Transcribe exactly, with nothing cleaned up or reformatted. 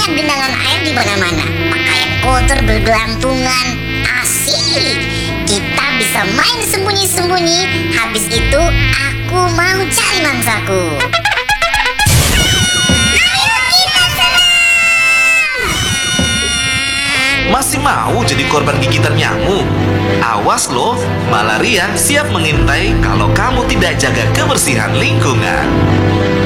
genangan air di mana-mana, pakaian kotor bergelantungan. Asik, kita bisa main sembunyi-sembunyi. Habis itu aku mau cari mangsaku. Masih mau jadi korban gigitan nyamuk? Awas loh, malaria siap mengintai kalau kamu tidak jaga kebersihan lingkungan.